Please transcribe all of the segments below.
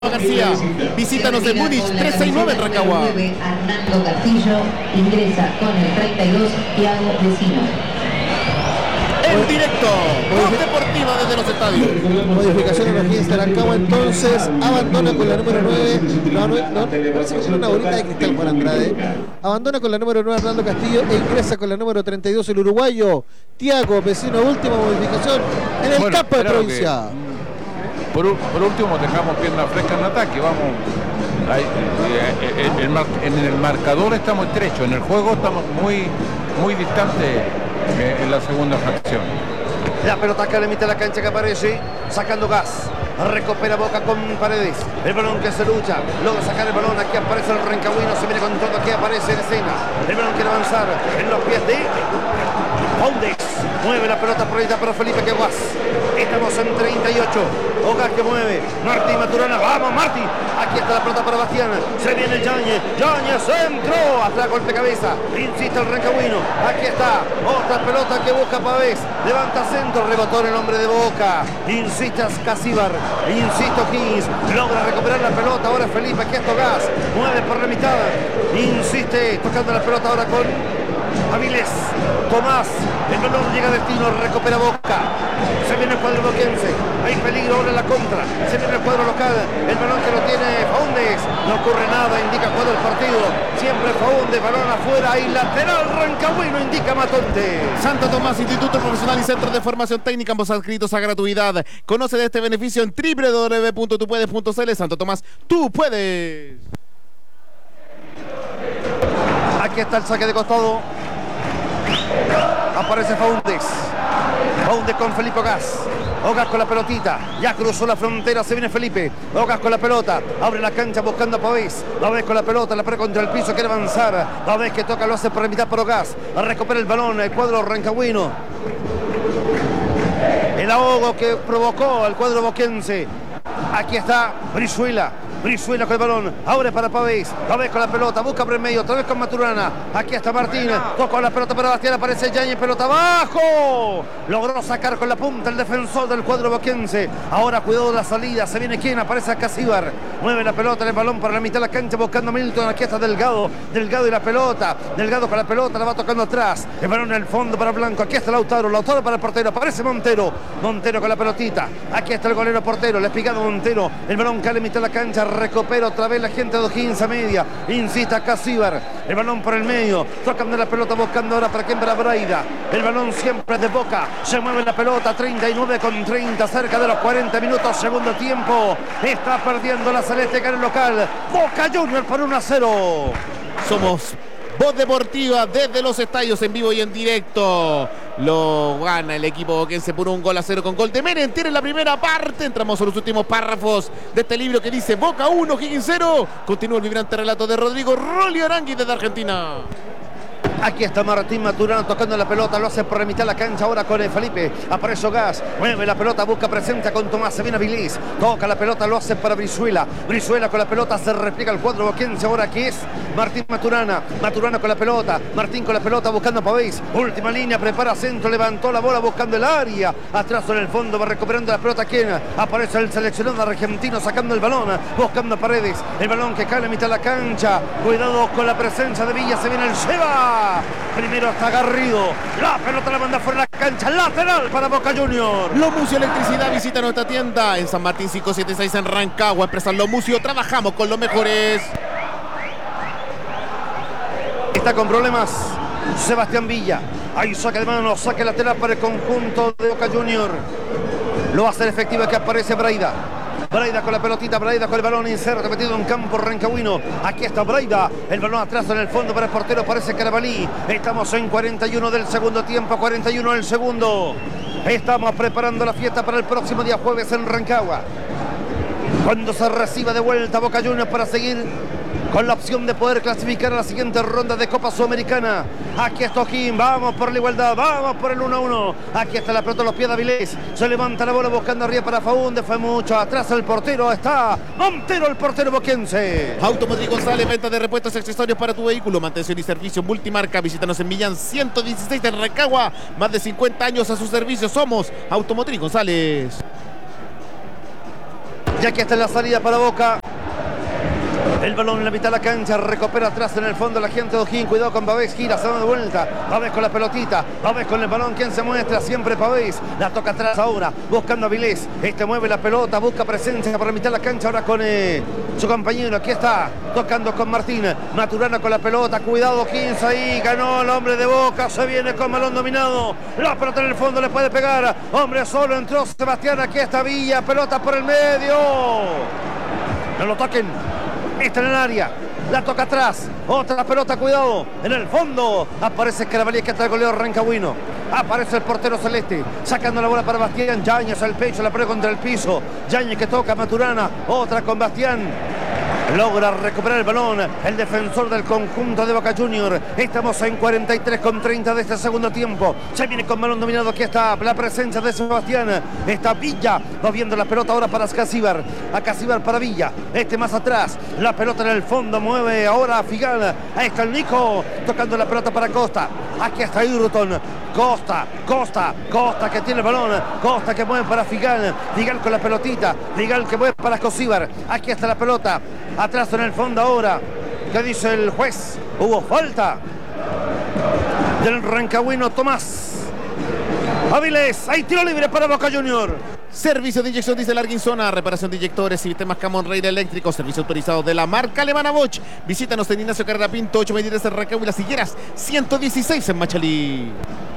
García, visítanos en Múnich 369 en Rancagua. Arnaldo Castillo ingresa con el 32 Thiago Vecino. En directo, Voz Deportiva desde los estadios. Modificación en O'Higgins de Rancagua, entonces abandona con la número 9. No, parece que es una bolita de cristal Juan Andrade. Abandona con la número 9 Arnaldo Castillo e ingresa con la número 32 el uruguayo Thiago Vecino. Última modificación en el campo de provincia. Por último, tengamos pierna fresca en ataque. Vamos. En el marcador estamos estrechos, en el juego estamos muy distantes en la segunda fracción. La pelota acá en la mitad de la cancha que aparece, sacando gas. Recupera Boca con Paredes. El balón que se lucha. Logra sacar el balón. Aquí aparece el Rancagüino. Se viene con todo. Aquí aparece en escena. El balón quiere avanzar en los pies de Fondes. Mueve la pelota por ahí para Felipe Queguas. Estamos en 38. Hogar que mueve. Martín Maturana. Vamos, Martín. Aquí está la pelota para Bastián. Se viene Yáñez. Yáñez centro. Atrás golpe cabeza. Insiste el Rancagüino. Aquí está. Otra pelota que busca Pavés. Levanta centro. Rebotó el hombre de Boca. Insiste Casíbar. Insisto Higgins. Logra recuperar la pelota. Ahora Felipe. Aquí está Gas. Mueve por la mitad. Insiste. Tocando la pelota ahora con Avilés. Tomás. El balón llega a destino. Recupera Boca. Se viene el cuadro boquense. Hay peligro ahora en la contra. Se viene el cuadro local. El balón que lo tiene Faúndez. No ocurre nada. Indica juego del partido. Siempre Faúndez. Balón afuera. Y lateral Rancagüino. Indica Matonte. Santo Tomás, Instituto Profesional y Centro de Formación Técnica. Ambos adscritos a gratuidad. Conoce de este beneficio en www.tupuedes.cl. Santo Tomás, tú puedes. Aquí está el saque de costado. Aparece Faúndez. Faúndez con Felipe Ogas. Ogas con la pelotita. Ya cruzó la frontera. Se viene Felipe. Ogas con la pelota. Abre la cancha buscando a Pavés. Pavés con la pelota. La pre contra el piso. Quiere avanzar. Pavés que toca. Lo hace por la mitad por Ogas. Recupera el balón. El cuadro rancagüino. El ahogo que provocó al cuadro boquense. Aquí está Brizuela. Brizuela con el balón, abre para Pavés. Pavés con la pelota, busca por el medio, otra vez con Maturana. Aquí está Martín, toca la pelota para Bastián, aparece Yáñez, pelota abajo. Logró sacar con la punta el defensor del cuadro boquense. Ahora cuidado de la salida, se viene quien, aparece Casíbar. Mueve la pelota, el balón para la mitad de la cancha buscando a Milton. Aquí está Delgado, Delgado y la pelota. Delgado con la pelota, la va tocando atrás. El balón en el fondo para Blanco, aquí está Lautaro, Lautaro para el portero, aparece Montero. Montero con la pelotita, aquí está el golero portero, le ha picado Montero. El balón cae en mitad de la cancha. Recupera otra vez la gente de O'Higgins a media. Insista Casíbar. El balón por el medio. Tocando la pelota buscando ahora para quien para Braida. El balón siempre de Boca. Se mueve la pelota. 39:30. Cerca de los 40 minutos. Segundo tiempo. Está perdiendo la celeste cara local. Boca Juniors por 1-0. Somos Voz Deportiva desde los estadios en vivo y en directo. Lo gana el equipo boquense por 1-0 con gol de Merentier en la primera parte. Entramos a los últimos párrafos de este libro que dice Boca 1, Higgins 0. Continúa el vibrante relato de Rodrigo Rolly Arangui desde Argentina. Aquí está Martín Maturana tocando la pelota, lo hace por la mitad de la cancha ahora con el Felipe. Aparece Gas, mueve la pelota, busca presencia con Tomás, se viene Avilés, toca la pelota, lo hace para Brizuela. Brizuela con la pelota, se repliega el cuadro boquense ahora que es Martín Maturana. Maturana con la pelota, Martín con la pelota buscando a Pavés. Última línea, prepara centro, levantó la bola buscando el área. Atrás en el fondo va recuperando la pelota. ¿Quién? Aparece el seleccionado argentino sacando el balón, buscando a Paredes. El balón que cae en la mitad de la cancha. Cuidado con la presencia de Villa, se viene el Seba. Primero está Garrido. La pelota la manda fuera de la cancha. Lateral para Boca Juniors. Lomucio Electricidad, visita nuestra tienda en San Martín 576 en Rancagua. Empresa Lomucio, trabajamos con los mejores. Está con problemas Sebastián Villa. Hay saque de mano, saque lateral para el conjunto de Boca Juniors. Lo va a hacer efectivo que aparece Braida. Braida con la pelotita, Braida con el balón inserto, metido en campo rancagüino. Aquí está Braida, el balón atrás en el fondo para el portero, parece Carabalí. Estamos en 41 del segundo tiempo, 41 del segundo. Estamos preparando la fiesta para el próximo día jueves en Rancagua. Cuando se reciba de vuelta Boca Juniors para seguir con la opción de poder clasificar a la siguiente ronda de Copa Sudamericana. Aquí está O'Higgins, vamos por la igualdad, vamos por el 1-1. Aquí está la pelota a los pies de Avilés. Se levanta la bola buscando arriba para Faúndez, fue mucho atrás el portero, está Montero, el portero boquense. Automotriz González, venta de repuestos y accesorios para tu vehículo, mantención y servicio multimarca. Visítanos en Millán 116 en Rancagua. Más de 50 años a su servicio. Somos Automotriz González. Ya que está en la salida para Boca. El balón en la mitad de la cancha, recupera atrás en el fondo la gente de O'Higgins. Cuidado con Pavés, gira, se da de vuelta. Pavés con la pelotita, Pavés con el balón. ¿Quién se muestra? Siempre Pavés. La toca atrás ahora, buscando a Vilés. Mueve la pelota, busca presencia por la mitad de la cancha. Ahora con su compañero. Aquí está, tocando con Martín. Maturana con la pelota, cuidado 15 ahí. Ganó el hombre de Boca, se viene con balón dominado. La pelota en el fondo le puede pegar. Hombre solo, entró Sebastián. Aquí está Villa, pelota por el medio. No lo toquen. Está en el área, la toca atrás, otra pelota, cuidado, en el fondo aparece Carabalí, que está el goleador Rancagüino, aparece el portero celeste, sacando la bola para Bastián, Yáñez al pecho, la pone contra el piso, Yáñez que toca a Maturana, otra con Bastián, logra recuperar el balón, el defensor del conjunto de Boca Juniors. Estamos en 43,30 de este segundo tiempo. Se viene con balón dominado. Aquí está la presencia de Sebastián. Está Villa moviendo la pelota ahora para Casíbar. A Casíbar para Villa. Más atrás. La pelota en el fondo. Mueve ahora a Figal. Ahí está el Nico tocando la pelota para Costa. Aquí está Hurton. Costa que tiene el balón. Costa que mueve para Figal. Figal con la pelotita. Figal que mueve para Casíbar. Aquí está la pelota. Atrás en el fondo ahora. ¿Qué dice el juez? Hubo falta del rancagüino Tomás Avilés. Hay tiro libre para Boca Junior. Servicio de inyección diesel Arguinzona, reparación de inyectores y sistemas Camon Rey eléctricos, servicio autorizado de la marca alemana Bosch. Visítanos en Ignacio Carrera Pinto, 823 en Rancagua y Las Higueras, 116 en Machalí.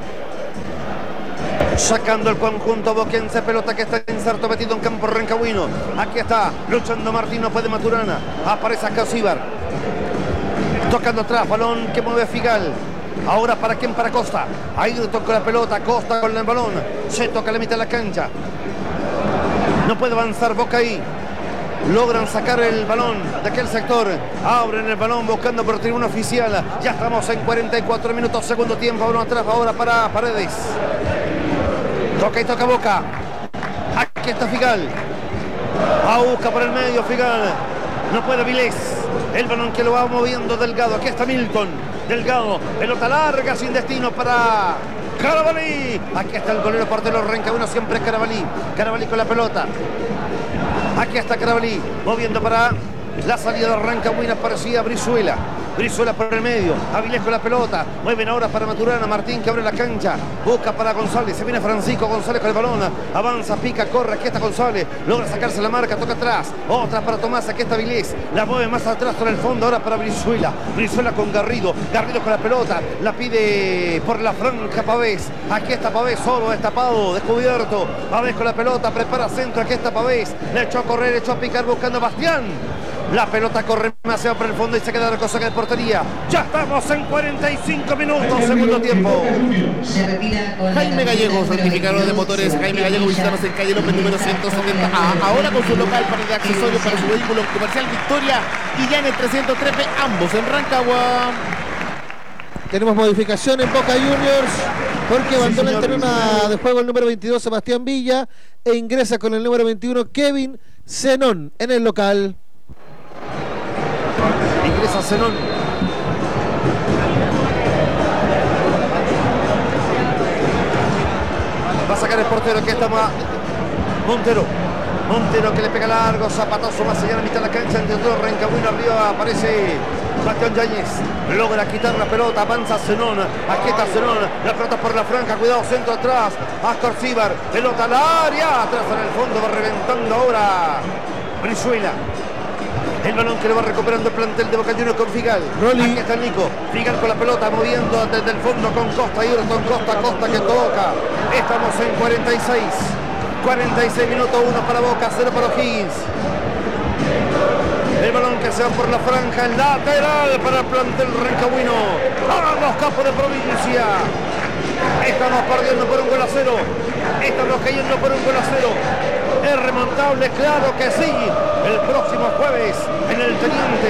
Sacando el conjunto boquense, pelota que está inserto, metido en campo rancagüino. Aquí está, luchando Martín, no puede Maturana. Aparece Casíbar. Tocando atrás, balón que mueve Figal. Ahora para quién, para Costa. Ahí toca la pelota, Costa con el balón. Se toca la mitad de la cancha. No puede avanzar Boca ahí. Logran sacar el balón de aquel sector. Abren el balón buscando por tribuna oficial. Ya estamos en 44 minutos, segundo tiempo. Uno atrás ahora para Paredes. Toca y toca Boca. Aquí está Figal. Busca por el medio Figal. No puede Vilés. El balón que lo va moviendo Delgado. Aquí está Milton. Delgado. Pelota larga sin destino para Carabalí. Aquí está el golero portero Rancagüino. Siempre Carabalí. Carabalí con la pelota. Aquí está Carabalí. Moviendo para la salida de Rancagüino. Parecía Brizuela. Brizuela por el medio, Avilés con la pelota, mueven ahora para Maturana, Martín que abre la cancha, busca para González, se viene Francisco González con el balón, avanza, pica, corre, aquí está González, logra sacarse la marca, toca atrás, otra para Tomás, aquí está Avilés, la mueve más atrás por el fondo, ahora para Brizuela, Brizuela con Garrido, Garrido con la pelota, la pide por la franja Pavés, aquí está Pavés solo, destapado, descubierto, Pavés con la pelota, prepara centro, aquí está Pavés, le echó a correr, echó a picar buscando a Bastián. La pelota corre demasiado por el fondo y se queda la cosa que de portería. Ya estamos en 45 minutos, segundo tiempo. Se retira con Jaime Gallego, certificador de motores. Jaime Gallego, visítanos en calle López número 170A. Ahora con su local para de accesorios para su vehículo comercial Victoria y ya en el 303B, ambos en Rancagua. Tenemos modificación en Boca Juniors porque abandona el terreno de juego el número 22 Sebastián Villa e ingresa con el número 21 Kevin Zenón en el local. Ingresa Zenón. Va a sacar el portero, aquí está Montero. Montero que le pega largo, zapatazo más allá en la mitad de la cancha, entre todo Rancagüino, arriba aparece Bastián Yáñez, logra quitar la pelota, avanza Zenón, aquí está Zenón, la pelota por la franja, cuidado, centro atrás, Ascor Cíbar, pelota al área, atrás en el fondo, va reventando ahora Brizuela. El balón que lo va recuperando el plantel de Boca Juniors con Figal. Aquí está Nico. Figal con la pelota moviendo desde el fondo con Costa. Hurton, Costa que toca. Estamos en 46. 46 minutos, 1 para Boca, 0 para O'Higgins. El balón que se va por la franja, el lateral para el plantel rancagüino. ¡Vamos, capo de provincia! Estamos perdiendo por 1-0. Estamos cayendo por 1-0. ¿Es remontable? Claro que sí. El próximo jueves en el Teniente.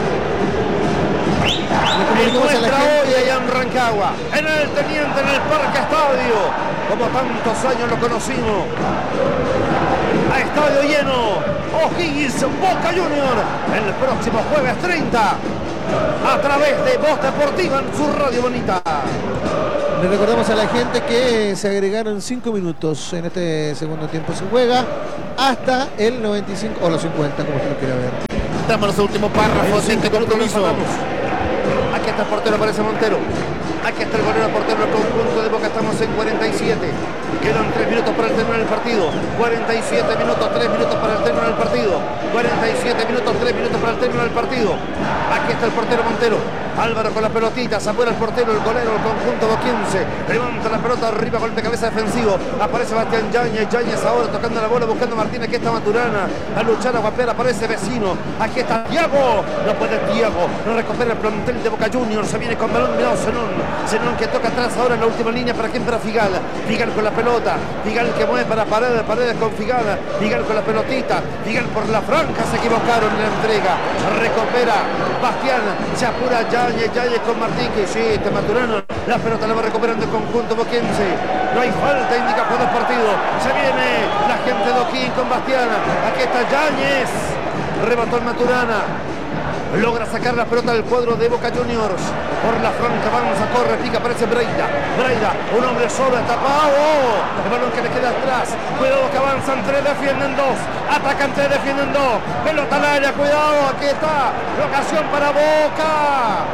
En nuestra hoy allá en Rancagua. En el Teniente, en el Parque Estadio. Como tantos años lo conocimos. A estadio lleno. O'Higgins, Boca Juniors. El próximo jueves 30. A través de Voz Deportiva en su radio bonita. Le recordamos a la gente que se agregaron 5 minutos en este segundo tiempo. Se juega hasta el 95 o los 50, como usted lo quiera ver. Estamos en los últimos párrafos de este compromiso. Aquí está el portero, aparece Montero. Aquí está el golero portero del conjunto de Boca. Estamos en 47. Quedan 3 minutos para el término del partido. 47 minutos, 3 minutos para el término del partido. 47 minutos, 3 minutos para el término del partido. Aquí está el portero Montero. Álvaro con la pelotita, se afuera el portero, el golero, el conjunto boquense. Levanta la pelota arriba, golpe de cabeza defensivo. Aparece Bastián Yáñez, Yáñez ahora tocando la bola, buscando a Martínez. Aquí está Maturana, a luchar, a guapear, aparece Vecino. Aquí está Thiago, no puede Thiago, no recupera el plantel de Boca Juniors. Se viene con balón, mirado Zenón que toca atrás ahora en la última línea. ¿Para quién? Para Figal. Figal con la pelota, Figal que mueve para Paredes, Paredes con Figal. Figal con la pelotita, Figal por la franca, se equivocaron en la entrega. Recupera Bastián, se apura Yáñez con Martín, que sí, este Maturana, la pelota la va recuperando el conjunto boquense. No hay falta, indica por 2 partidos. Se viene la gente de O'Higgins con Bastián. Aquí está Yáñez, rebató el Maturana. Logra sacar la pelota del cuadro de Boca Juniors. Por la franca avanza, corre, pica, aparece Breida. Breida, un hombre solo, tapado. El balón que le queda atrás. Cuidado que avanzan 3, defienden 2. Atacan 3, defienden 2. Pelota al área, cuidado, aquí está. La ocasión para Boca.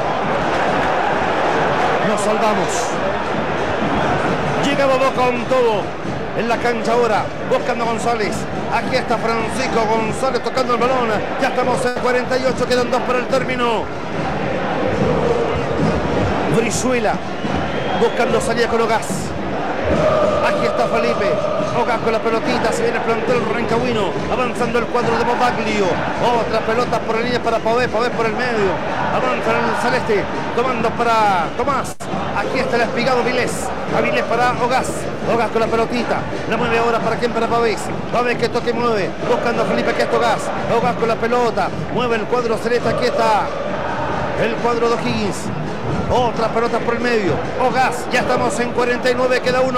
Nos salvamos. Llegaba Boca con todo. En la cancha ahora, buscando a González. Aquí está Francisco González tocando el balón. Ya estamos en 48, quedan 2 para el término. Brizuela buscando salida con Ogaz. Aquí está Felipe. Ogaz con la pelotita, se viene el plantel Rancagüino. Avanzando el cuadro de Bobaglio. Otra pelota por la línea para Pavés, Pavés por el medio. Avanza en el celeste, tomando para Tomás. Aquí está el espigado Vilés. Avilés para Ogaz. Ogaz con la pelotita. La mueve ahora para quién, para Pavés. Pavés que toque y mueve. Buscando a Felipe, que es Ogaz. Ogaz con la pelota. Mueve el cuadro celeste. Aquí está el cuadro de O'Higgins. Otra pelota por el medio. Ogaz. Ya estamos en 49. Queda 1.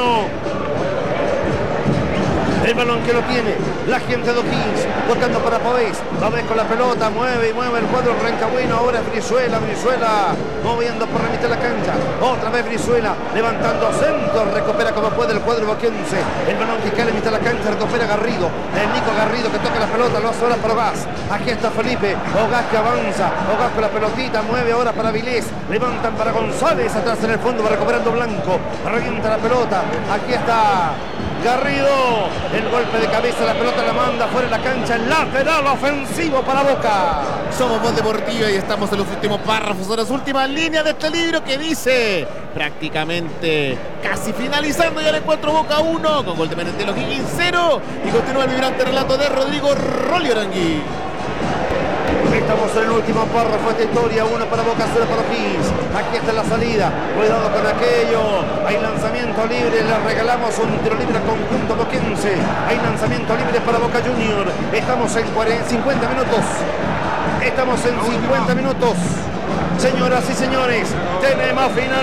El balón que lo tiene la gente de O'Higgins, buscando para Pavés. Pavés con la pelota, mueve y mueve el cuadro Rancagüino. Ahora es Brizuela moviendo por la mitad de la cancha. Otra vez Brizuela, levantando centro, recupera como puede el cuadro boquense. El balón que cae en la mitad de la cancha, recupera Garrido. El Nico Garrido que toca la pelota, lo hace ahora para Ogaz. Aquí está Felipe, Ogaz que avanza. Ogaz con la pelotita, mueve ahora para Vilés. Levantan para González, atrás en el fondo, va recuperando Blanco. Revienta la pelota, aquí está Garrido, el golpe de cabeza, la pelota la manda fuera de la cancha, el lateral ofensivo para Boca. Somos Voz Deportiva y estamos en los últimos párrafos, en las últimas líneas de este libro que dice prácticamente casi finalizando ya el encuentro. Boca 1 con gol de Merentiel, O'Higgins 0 y continúa el vibrante relato de Rodrigo Rolly Orangui. Estamos en el último párrafo de esta historia, 1 para Boca, 0 para O'Higgins. Aquí está la salida, cuidado con aquello. Hay lanzamiento libre, le regalamos un tiro libre al conjunto boquense. Hay lanzamiento libre para Boca Juniors. Estamos en 50 minutos. Estamos en 50 minutos. Señoras y señores, tenemos final.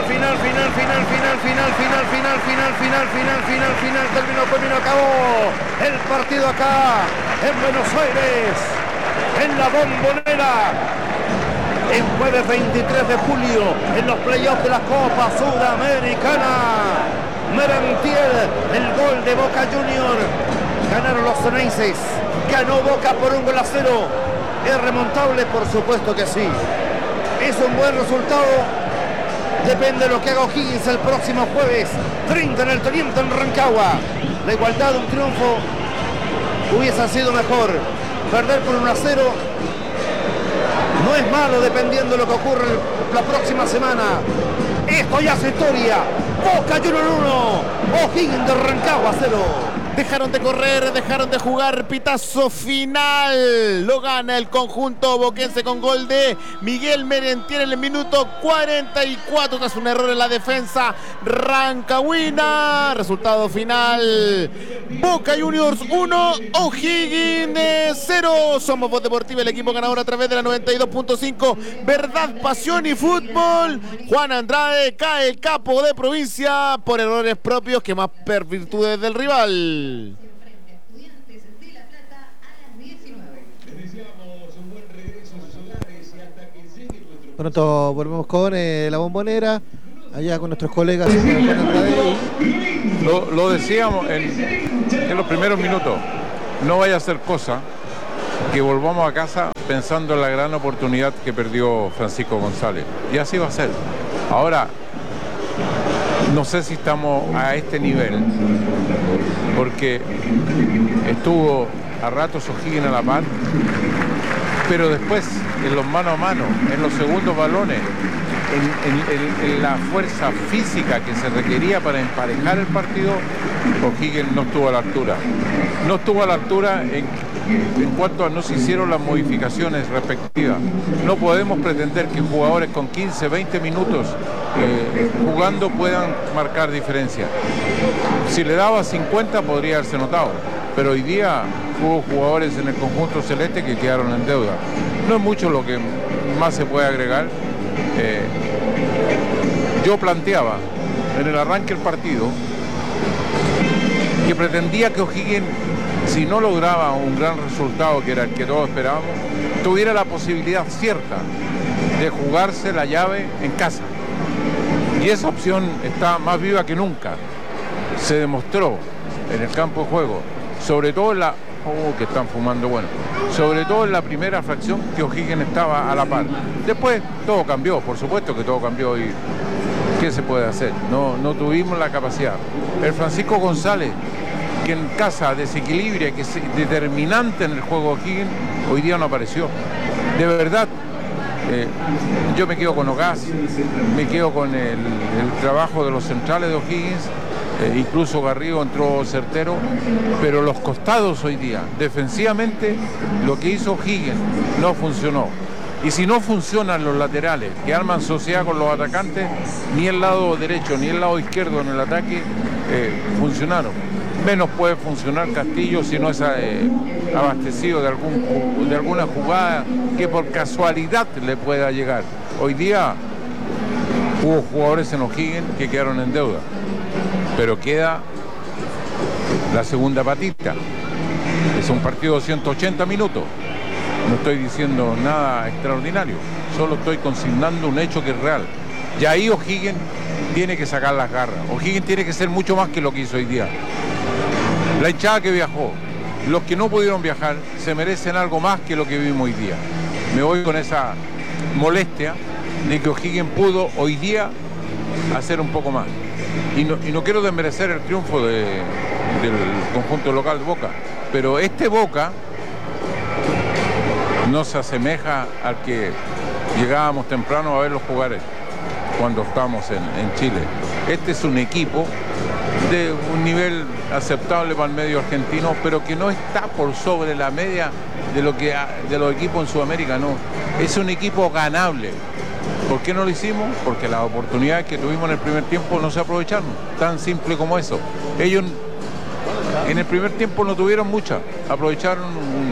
Terminó, acabó el partido acá en Buenos Aires, en la Bombonera, el jueves 23 de julio, en los playoffs de la Copa Sudamericana. Merentiel, el gol de Boca Juniors. Ganaron los Ceneices, ganó Boca por 1-0. ¿Es remontable? Por supuesto que sí. Es un buen resultado. Depende de lo que haga O'Higgins el próximo jueves 30 en el Teniente en Rancagua. La igualdad de un triunfo hubiese sido mejor. Perder por 1-0 no es malo, dependiendo de lo que ocurra la próxima semana. Esto ya es historia. Boca Juniors 1, O'Higgins de Rancagua 0. Dejaron de correr, dejaron de jugar, pitazo final. Lo gana el conjunto boquense con gol de Miguel Merentiel en el minuto 44 tras un error en la defensa rancagüina. Resultado final: Boca Juniors 1, O'Higgins 0. Somos Voz Deportiva, el equipo ganador a través de la 92.5. Verdad, pasión y fútbol. Juan Andrade, cae el capo de provincia por errores propios que más per virtudes del rival. Pronto volvemos con la Bombonera. allá con nuestros colegas Juan Andrade. Lo decíamos en los primeros minutos, no vaya a ser cosa que volvamos a casa pensando en la gran oportunidad que perdió Francisco González, y así va a ser. Ahora, no sé si estamos a este nivel, porque estuvo a ratos O'Higgins a la par, pero después en los mano a mano, en los segundos balones, en la fuerza física que se requería para emparejar el partido, O'Higgins no estuvo a la altura. No estuvo a la altura en cuanto a no se hicieron las modificaciones respectivas. No podemos pretender que jugadores con 15, 20 minutos jugando puedan marcar diferencia. Si le daba 50 podría haberse notado, pero hoy día hubo jugadores en el conjunto celeste que quedaron en deuda. No es mucho lo que más se puede agregar. Yo planteaba en el arranque del partido que pretendía que O'Higgins, si no lograba un gran resultado que era el que todos esperábamos, tuviera la posibilidad cierta de jugarse la llave en casa, y esa opción está más viva que nunca. Se demostró en el campo de juego, sobre todo en la que están fumando, bueno, sobre todo en la primera fracción, que O'Higgins estaba a la par. Después todo cambió, por supuesto que todo cambió, y ¿qué se puede hacer? No tuvimos la capacidad. El Francisco González, que en casa desequilibra, que es determinante en el juego de O'Higgins, hoy día no apareció. De verdad, yo me quedo con Ogaz, me quedo con el trabajo de los centrales de O'Higgins. Incluso Garrido entró certero, pero los costados hoy día, defensivamente, lo que hizo O'Higgins no funcionó. Y si no funcionan los laterales, que arman sociedad con los atacantes, ni el lado derecho ni el lado izquierdo en el ataque funcionaron. Menos puede funcionar Castillo si no es abastecido de alguna jugada que por casualidad le pueda llegar. Hoy día hubo jugadores en O'Higgins que quedaron en deuda, pero queda la segunda patita. Es un partido de 180 minutos. No estoy diciendo nada extraordinario, solo estoy consignando un hecho que es real. Y ahí O'Higgins tiene que sacar las garras. O'Higgins tiene que ser mucho más que lo que hizo hoy día. La hinchada que viajó, los que no pudieron viajar, se merecen algo más que lo que vimos hoy día. Me voy con esa molestia de que O'Higgins pudo hoy día hacer un poco más. Y no quiero desmerecer el triunfo del conjunto local de Boca, pero este Boca no se asemeja al que llegábamos temprano a ver los jugar cuando estábamos en Chile. Este es un equipo de un nivel aceptable para el medio argentino, pero que no está por sobre la media de los equipos en Sudamérica, no. Es un equipo ganable. ¿Por qué no lo hicimos? Porque las oportunidades que tuvimos en el primer tiempo no se aprovecharon. Tan simple como eso. Ellos en el primer tiempo no tuvieron muchas. Aprovecharon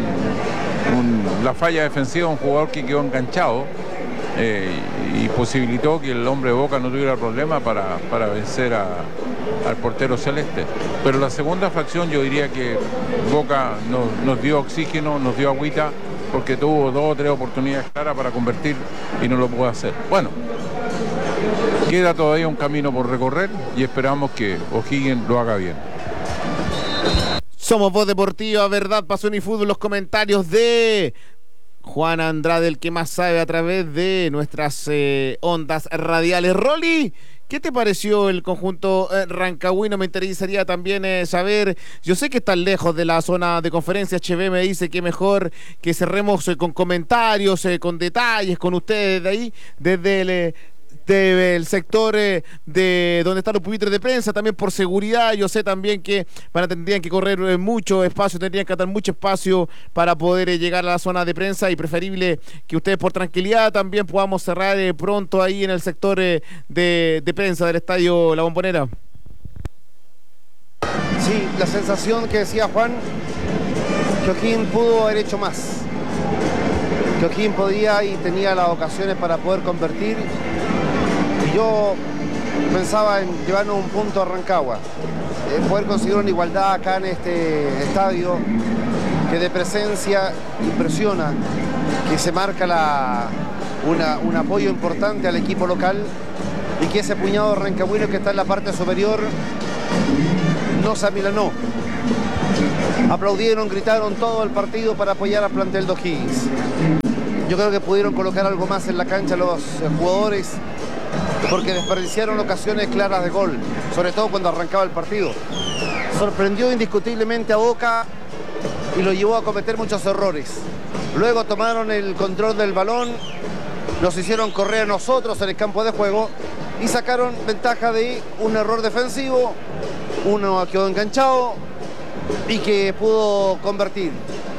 la falla defensiva de un jugador que quedó enganchado y posibilitó que el hombre de Boca no tuviera problema para vencer al portero celeste. Pero la segunda fracción yo diría que Boca nos dio oxígeno, nos dio agüita, porque tuvo 2 o 3 oportunidades claras para convertir y no lo pudo hacer. Bueno, queda todavía un camino por recorrer y esperamos que O'Higgins lo haga bien. Somos Voz Deportiva, Verdad, Pasión y Fútbol. Los comentarios de Juan Andrade, el que más sabe, a través de nuestras ondas radiales. Rolly, ¿qué te pareció el conjunto rancagüino? Me interesaría también saber, yo sé que están lejos de la zona de conferencia, HB me dice que mejor que cerremos con comentarios, con detalles, con ustedes de ahí, desde el sector de donde están los pupitres de prensa, también por seguridad. Yo sé también que tendrían que correr mucho espacio, tendrían que dar mucho espacio para poder llegar a la zona de prensa, y preferible que ustedes por tranquilidad también podamos cerrar pronto ahí en el sector de prensa del estadio La Bombonera. Sí, la sensación que decía Juan, que O'Higgins pudo haber hecho más, que O'Higgins podía y tenía las ocasiones para poder convertir. Yo pensaba en llevarnos un punto a Rancagua, poder conseguir una igualdad acá en este estadio que de presencia impresiona, que se marca un apoyo importante al equipo local, y que ese puñado de rancagüinos que está en la parte superior no se amilanó. Aplaudieron, gritaron todo el partido para apoyar al plantel de O'Higgins. Yo creo que pudieron colocar algo más en la cancha los jugadores, porque desperdiciaron ocasiones claras de gol, sobre todo cuando arrancaba el partido. Sorprendió indiscutiblemente a Boca y lo llevó a cometer muchos errores. Luego tomaron el control del balón, nos hicieron correr a nosotros en el campo de juego y sacaron ventaja de un error defensivo. Uno quedó enganchado y que pudo convertir.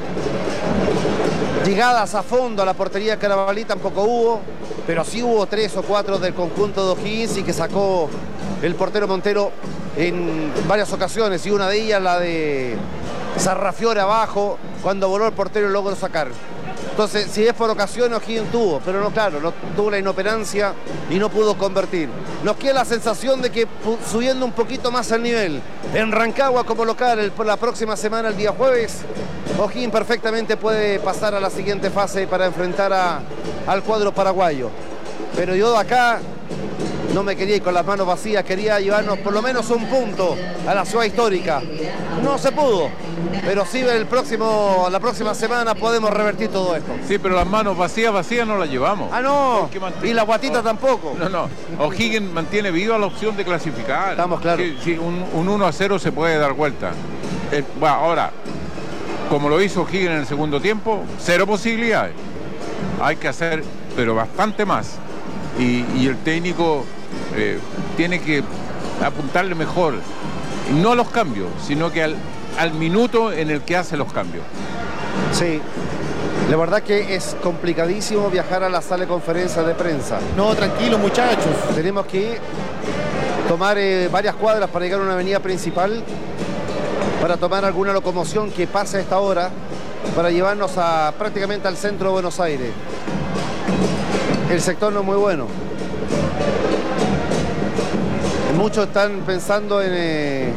Llegadas a fondo a la portería de Carabalí tampoco hubo, pero sí hubo 3 o 4 del conjunto de O'Higgins y que sacó el portero Montero en varias ocasiones, y una de ellas la de Sarrafiore abajo, cuando voló el portero y logró sacar. Entonces, si es por ocasión, O'Higgins tuvo, pero no, claro, no tuvo la inoperancia y no pudo convertir. Nos queda la sensación de que subiendo un poquito más el nivel en Rancagua como local la próxima semana, el día jueves, O'Higgins perfectamente puede pasar a la siguiente fase para enfrentar al cuadro paraguayo. Pero yo de acá no me quería ir con las manos vacías, quería llevarnos por lo menos un punto a la ciudad histórica. No se pudo, pero sí la próxima semana podemos revertir todo esto. Sí, pero las manos vacías no las llevamos. Ah, no, y la guatita tampoco. No. O'Higgins mantiene viva la opción de clasificar. Estamos claros. Sí, un 1-0 se puede dar vuelta. Bueno, ahora, como lo hizo O'Higgins en el segundo tiempo, 0 posibilidades. Hay que hacer, pero bastante más. Y el técnico tiene que apuntarle mejor, no a los cambios, sino que al minuto en el que hace los cambios. Sí, la verdad que es complicadísimo viajar a la sala de conferencia de prensa. No, tranquilo, muchachos. Tenemos que tomar varias cuadras para llegar a una avenida principal, para tomar alguna locomoción que pase a esta hora, para llevarnos prácticamente al centro de Buenos Aires. El sector no es muy bueno. Muchos están pensando en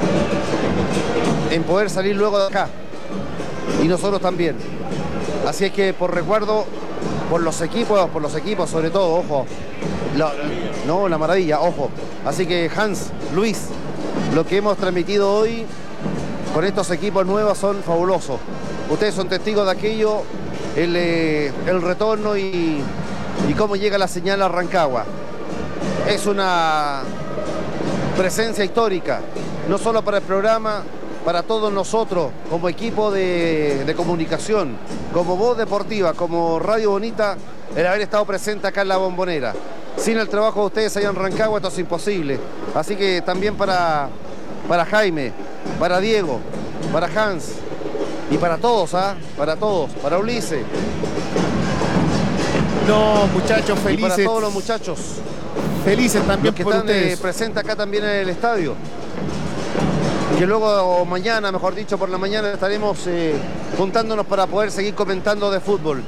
poder salir luego de acá. Y nosotros también. Así es que por resguardo, por los equipos sobre todo, ojo. La maravilla, ojo. Así que Hans, Luis, lo que hemos transmitido hoy con estos equipos nuevos son fabulosos. Ustedes son testigos de aquello, el retorno y cómo llega la señal a Rancagua. Es una presencia histórica, no solo para el programa, para todos nosotros como equipo de comunicación, como Voz Deportiva, como Radio Bonita, el haber estado presente acá en la Bombonera. Sin el trabajo de ustedes allá en Rancagua esto es imposible. Así que también para Jaime, para Diego, para Hans y para todos, para Ulises. No, muchachos, felices. Y para todos los muchachos. Felices también que por están ustedes. presentes acá también en el estadio. Que luego mañana, mejor dicho, por la mañana estaremos juntándonos para poder seguir comentando de fútbol.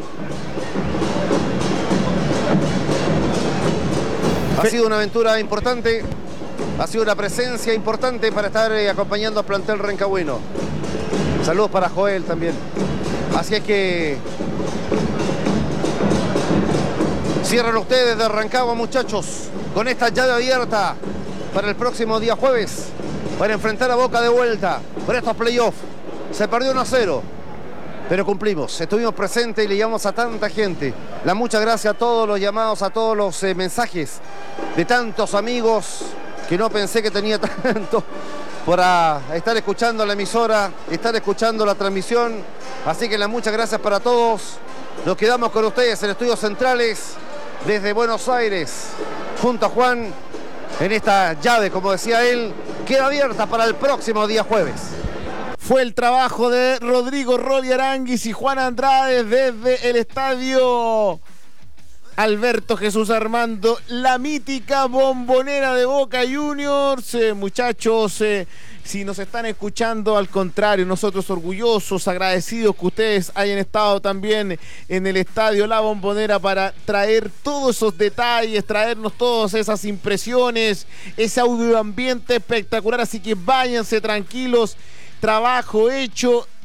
Ha sido una aventura importante, ha sido una presencia importante para estar acompañando al plantel rancagüino. Saludos para Joel también. Así es que cierran ustedes de Rancagua, muchachos, con esta llave abierta para el próximo día jueves, para enfrentar a Boca de vuelta por estos playoffs. Se perdió 1-0, pero cumplimos, estuvimos presentes y le llamamos a tanta gente. Muchas gracias a todos los llamados, a todos los mensajes de tantos amigos que no pensé que tenía tanto para estar escuchando la emisora, estar escuchando la transmisión. Así que muchas gracias para todos. Nos quedamos con ustedes en Estudios Centrales desde Buenos Aires, junto a Juan, en esta llave, como decía él, queda abierta para el próximo día jueves. Fue el trabajo de Rodrigo Roli Aranguis y Juan Andrade desde el estadio Alberto Jesús Armando, la mítica Bombonera de Boca Juniors. Muchachos, si nos están escuchando, al contrario, nosotros orgullosos, agradecidos que ustedes hayan estado también en el estadio La Bombonera para traer todos esos detalles, traernos todas esas impresiones, ese audioambiente espectacular. Así que váyanse tranquilos, trabajo hecho,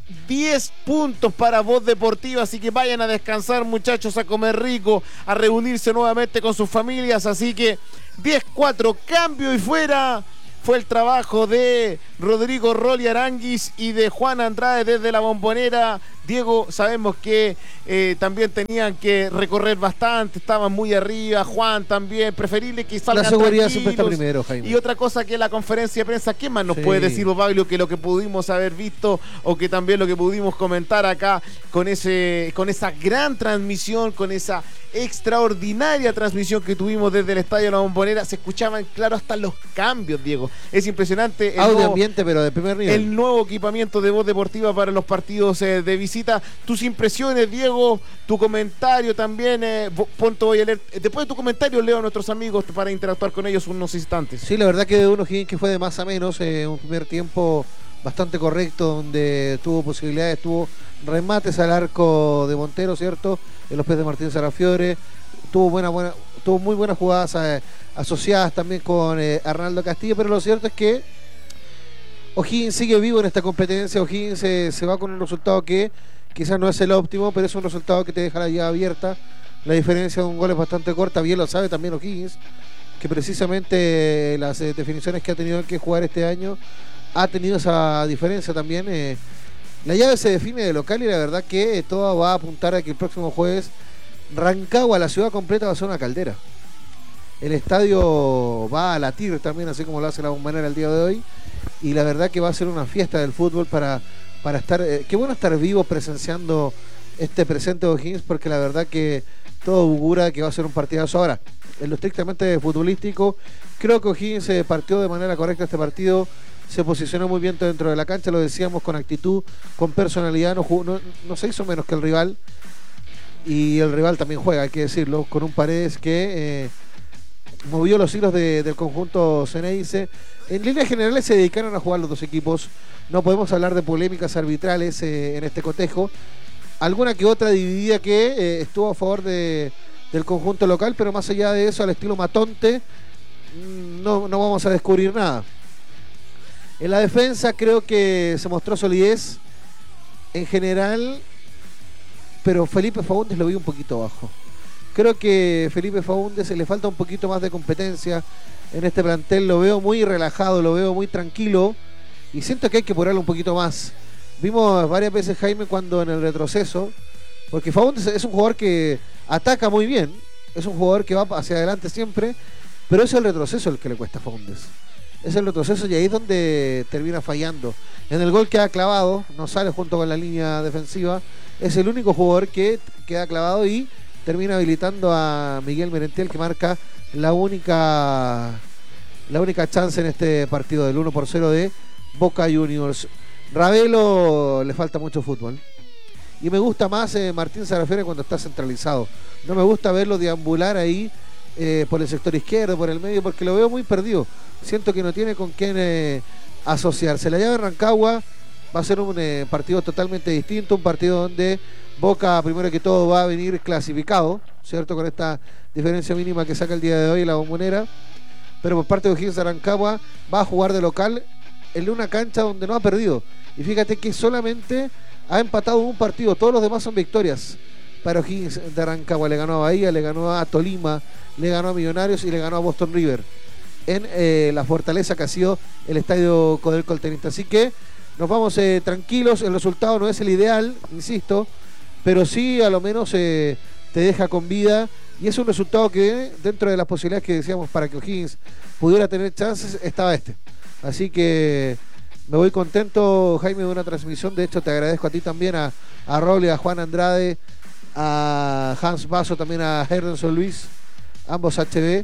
10 puntos para Voz Deportiva, así que vayan a descansar, muchachos, a comer rico, a reunirse nuevamente con sus familias, así que 10-4, cambio y fuera. Fue el trabajo de Rodrigo Rolly Aranguis y de Juan Andrade desde la Bombonera. Diego, sabemos que también tenían que recorrer bastante, estaban muy arriba. Juan también, preferible que salgan la seguridad tranquilos. siempre está primero, Jaime. Y otra cosa que la conferencia de prensa, ¿qué más nos Sí. puede decir, Pablo, que lo que pudimos haber visto o que también lo que pudimos comentar acá con esa gran transmisión, con esa extraordinaria transmisión que tuvimos desde el Estadio de la Bombonera? Se escuchaban claro hasta los cambios, Diego. Es impresionante. Audio ambiente, pero de primer nivel. El nuevo equipamiento de Voz Deportiva para los partidos de visita. Tus impresiones, Diego, tu comentario también. Ponto voy a leer. Después de tu comentario leo a nuestros amigos para interactuar con ellos unos instantes. Sí, la verdad que de uno que fue de más a menos, un primer tiempo bastante correcto, donde tuvo posibilidades, tuvo remates al arco de Montero, ¿cierto? En los pies de Martín Sarafiore, tuvo muy buenas jugadas asociadas también con Arnaldo Castillo, pero lo cierto es que O'Higgins sigue vivo en esta competencia. O'Higgins se va con un resultado que quizás no es el óptimo, pero es un resultado que te deja la llave abierta. La diferencia de un gol es bastante corta, bien lo sabe también O'Higgins, que precisamente las definiciones que ha tenido que jugar este año ha tenido esa diferencia también. La llave se define de local y la verdad que todo va a apuntar a que el próximo jueves Rancagua, la ciudad completa, va a ser una caldera. El estadio va a latir también, así como lo hace la Bombonera el día de hoy, y la verdad que va a ser una fiesta del fútbol para estar, qué bueno estar vivo presenciando este presente de O'Higgins, porque la verdad que todo augura que va a ser un partidazo. Ahora, en lo estrictamente futbolístico, creo que O'Higgins partió de manera correcta este partido, se posicionó muy bien dentro de la cancha, lo decíamos, con actitud, con personalidad, no se hizo menos que el rival, y el rival también juega, hay que decirlo, con un Paredes que movió los hilos del conjunto Ceneice. En líneas generales se dedicaron a jugar los dos equipos, no podemos hablar de polémicas arbitrales en este cotejo, alguna que otra dividida que estuvo a favor del conjunto local, pero más allá de eso, al estilo Matonte, no vamos a descubrir nada. En la defensa creo que se mostró solidez en general, pero Felipe Faúndez lo vi un poquito bajo. Creo que Felipe Faúndez le falta un poquito más de competencia en este plantel, lo veo muy relajado, lo veo muy tranquilo y siento que hay que apurarlo un poquito más. Vimos varias veces, Jaime, cuando en el retroceso, porque Faúndez es un jugador que ataca muy bien, es un jugador que va hacia adelante siempre, pero es el retroceso el que le cuesta a Faúndez. Es el retroceso y ahí es donde termina fallando. En el gol que ha clavado, no sale junto con la línea defensiva, es el único jugador que queda clavado y termina habilitando a Miguel Merentiel, que marca la única chance en este partido del 1-0 de Boca Juniors. Ravelo le falta mucho fútbol. Y me gusta más Martín Sarafiore cuando está centralizado. No me gusta verlo deambular ahí por el sector izquierdo, por el medio, porque lo veo muy perdido. Siento que no tiene con quién asociarse. La llave de Rancagua va a ser un partido totalmente distinto, un partido donde Boca, primero que todo, va a venir clasificado, ¿cierto? Con esta diferencia mínima que saca el día de hoy la Bombonera. Pero por parte de O'Higgins, Rancagua va a jugar de local en una cancha donde no ha perdido. Y fíjate que solamente ha empatado un partido, todos los demás son victorias para O'Higgins de Rancagua. Le ganó a Bahía, le ganó a Tolima, le ganó a Millonarios y le ganó a Boston River en la fortaleza que ha sido el estadio Codelco Tenista. Así que nos vamos tranquilos, el resultado no es el ideal, insisto, pero sí a lo menos te deja con vida y es un resultado que dentro de las posibilidades que decíamos para que O'Higgins pudiera tener chances estaba este. Así que me voy contento, Jaime, de una transmisión. De hecho te agradezco a ti también, a Raúl, a Juan Andrade, a Hans Basso, también a Herdenson Luis, ambos HB,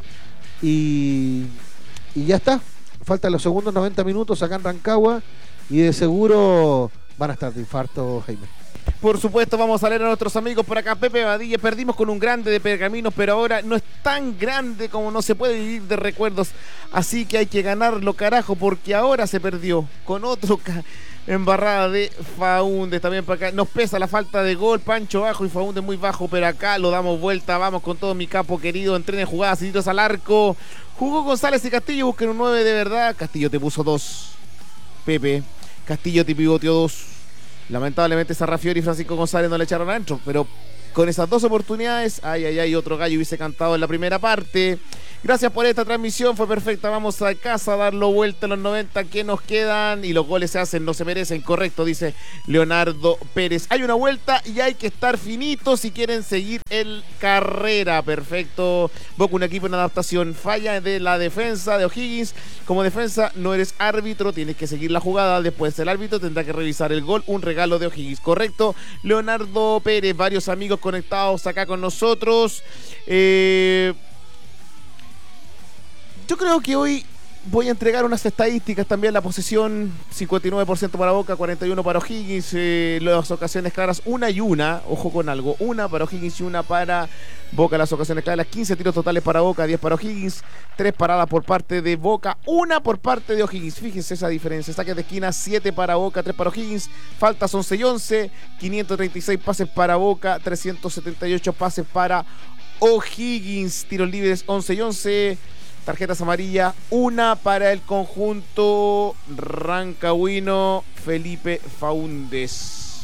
y ya está. Faltan los segundos 90 minutos acá en Rancagua y de seguro van a estar de infarto, Jaime. Por supuesto, vamos a leer a nuestros amigos por acá. Pepe Badilla, perdimos con un grande de Pergaminos, pero ahora no es tan grande como no se puede vivir de recuerdos. Así que hay que ganarlo, carajo, porque ahora se perdió con otro embarrada de Faúndez. También para acá nos pesa la falta de gol, Pancho bajo y Faúndez muy bajo, pero acá lo damos vuelta. Vamos con todo, mi capo querido. Entrenen jugadas, tiros al arco. Jugó González y Castillo, busquen un 9 de verdad. Castillo te puso 2. Pepe, Castillo te pivoteó 2. Lamentablemente Sarrafiori y Francisco González no le echaron adentro, pero con esas dos oportunidades, otro gallo hubiese cantado en la primera parte. Gracias por esta transmisión, fue perfecta. Vamos a casa a darlo vuelta a los 90 que nos quedan y los goles se hacen, no se merecen. Correcto, dice Leonardo Pérez. Hay una vuelta y hay que estar finitos si quieren seguir el carrera. Perfecto. Boca, un equipo en adaptación. Falla de la defensa de O'Higgins. Como defensa no eres árbitro, tienes que seguir la jugada. Después el árbitro tendrá que revisar el gol. Un regalo de O'Higgins. Correcto, Leonardo Pérez. Varios amigos conectados acá con nosotros. Yo creo que hoy voy a entregar unas estadísticas también. La posesión, 59% para Boca, 41% para O'Higgins. Las ocasiones claras, una y una. Ojo con algo, una para O'Higgins y una para Boca. Las ocasiones claras, 15 tiros totales para Boca, 10 para O'Higgins. 3 paradas por parte de Boca, 1 por parte de O'Higgins. Fíjense esa diferencia. Saques de esquina, 7 para Boca, 3 para O'Higgins. Faltas 11 y 11. 536 pases para Boca, 378 pases para O'Higgins. Tiros libres, 11 y 11. Tarjetas amarillas, 1 para el conjunto rancagüino. Felipe Faúndez.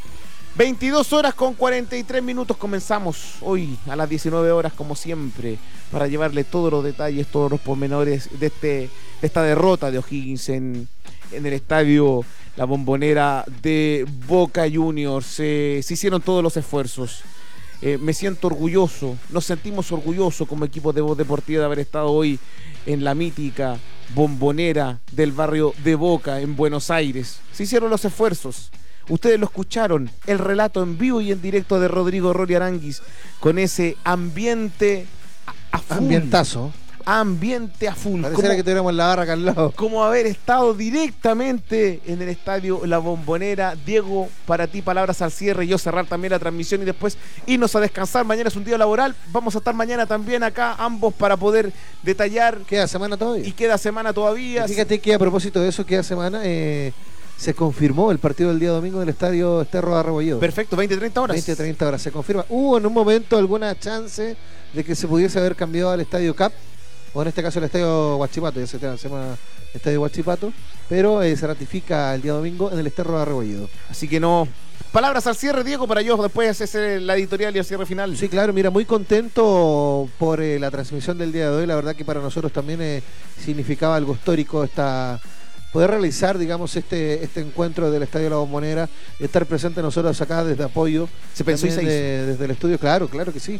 22 horas con 43 minutos. Comenzamos hoy a las 19 horas como siempre para llevarle todos los detalles, todos los pormenores de esta derrota de O'Higgins en el estadio La Bombonera de Boca Juniors. Se hicieron todos los esfuerzos. Me siento orgulloso, nos sentimos orgullosos como equipo de Voz Deportiva de haber estado hoy en la mítica Bombonera del barrio de Boca en Buenos Aires. Se hicieron los esfuerzos, ustedes lo escucharon, el relato en vivo y en directo de Rodrigo Rory Aranguis con ese ambiente a full. Ambiente a full. Pareciera que tuviéramos la barra acá al lado. Como haber estado directamente en el estadio La Bombonera. Diego, para ti palabras al cierre, yo cerrar también la transmisión y después irnos a descansar. Mañana es un día laboral, vamos a estar mañana también acá ambos para poder detallar. ¿Queda semana todavía? Y queda semana todavía. Y fíjate que a propósito de eso, queda semana, se confirmó el partido del día domingo en el estadio Esterro de Rebolledo. Perfecto, 20-30 horas. 20-30 horas, se confirma. ¿Hubo en un momento alguna chance de que se pudiese haber cambiado al estadio CAP? O en este caso el estadio Huachipato, ya se llama estadio Huachipato, pero se ratifica el día domingo en el Esterro de Rebolledo. Así que no. Palabras al cierre, Diego, para yo después hacer la editorial y el cierre final. Sí, claro, mira, muy contento por la transmisión del día de hoy. La verdad que para nosotros también significaba algo histórico poder realizar, digamos, este encuentro del Estadio La Bombonera, estar presente nosotros acá desde apoyo. Se pensó y se hizo. Desde el estudio, claro que sí.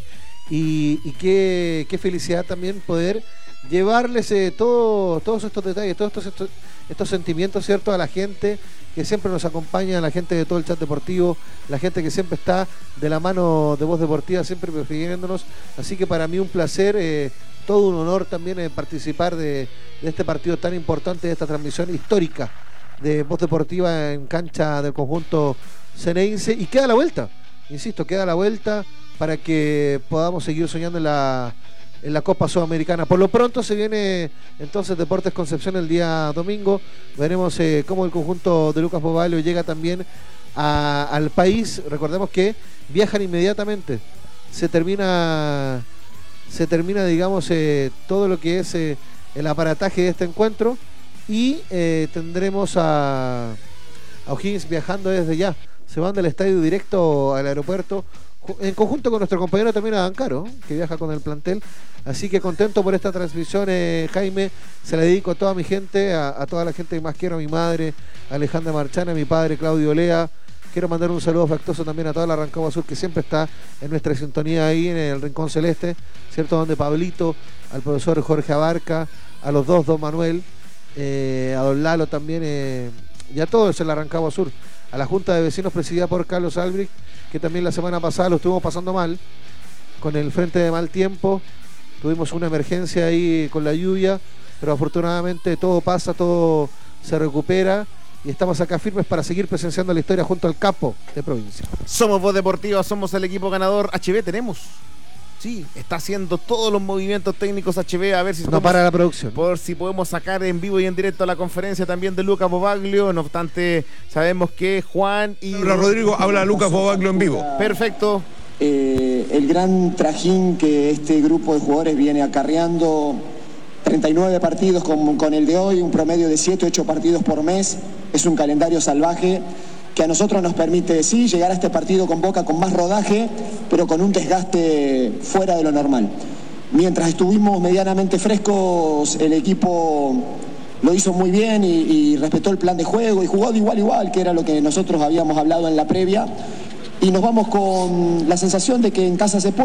Y qué felicidad también poder llevarles todos estos detalles, todos estos sentimientos, ¿cierto?, a la gente que siempre nos acompaña, a la gente de todo el chat deportivo, la gente que siempre está de la mano de Voz Deportiva, siempre prefiriéndonos. Así que para mí un placer, todo un honor también participar de este partido tan importante, de esta transmisión histórica de Voz Deportiva en cancha del conjunto ceneice. Y queda la vuelta, insisto, queda la vuelta para que podamos seguir soñando en la Copa Sudamericana. Por lo pronto se viene entonces Deportes Concepción el día domingo. Veremos cómo el conjunto de Lucas Bovalio llega también al país. Recordemos que viajan inmediatamente. Se termina, digamos, todo lo que es el aparataje de este encuentro. Y tendremos a O'Higgins viajando desde ya. Se van del estadio directo al aeropuerto, en conjunto con nuestro compañero también Adán Caro, que viaja con el plantel. Así que contento por esta transmisión, Jaime. Se la dedico a toda mi gente, a toda la gente que más quiero, a mi madre Alejandra Marchana, a mi padre Claudio Lea. Quiero mandar un saludo afectuoso también a toda la Rancagua Sur, que siempre está en nuestra sintonía ahí en el Rincón Celeste, ¿cierto? Donde Pablito, al profesor Jorge Abarca, a los dos, don Manuel, a don Lalo también, y a todos en la Rancagua Sur. A la Junta de Vecinos presidida por Carlos Albrecht, que también la semana pasada lo estuvimos pasando mal, con el frente de mal tiempo. Tuvimos una emergencia ahí con la lluvia, pero afortunadamente todo pasa, todo se recupera y estamos acá firmes para seguir presenciando la historia junto al capo de provincia. Somos Voz Deportiva, somos el equipo ganador. HB tenemos. Sí, está haciendo todos los movimientos técnicos HB, a ver si no para la producción. Por si podemos sacar en vivo y en directo la conferencia también de Lucas Bovaglio. No obstante, sabemos que Juan y... Habla Rodrigo, habla Lucas Bovaglio en vivo. Perfecto. El gran trajín que este grupo de jugadores viene acarreando, 39 partidos con el de hoy, un promedio de 7 o 8 partidos por mes, es un calendario salvaje que a nosotros nos permite, sí, llegar a este partido con Boca con más rodaje, pero con un desgaste fuera de lo normal. Mientras estuvimos medianamente frescos, el equipo lo hizo muy bien y respetó el plan de juego y jugó de igual a igual, que era lo que nosotros habíamos hablado en la previa. Y nos vamos con la sensación de que en casa se puede.